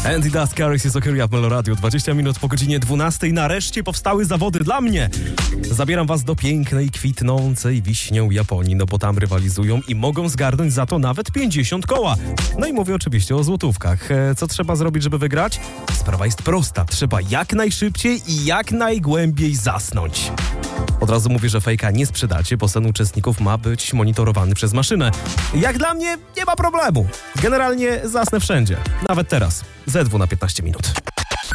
Andy Dust, Caris jest Okeria w Melo Radio. 20 minut po godzinie 12. Nareszcie powstały zawody dla mnie. Zabieram was do pięknej, kwitnącej wiśnią Japonii, no bo tam rywalizują i mogą zgarnąć za to nawet 50 koła. No i mówię oczywiście o złotówkach. Co trzeba zrobić, żeby wygrać? Sprawa jest prosta. Trzeba jak najszybciej i jak najgłębiej zasnąć. Od razu mówię, że fejka nie sprzedacie, bo sen uczestników ma być monitorowany przez maszynę. Jak dla mnie nie ma problemu. Generalnie zasnę wszędzie. Nawet teraz. ZW na 15 minut.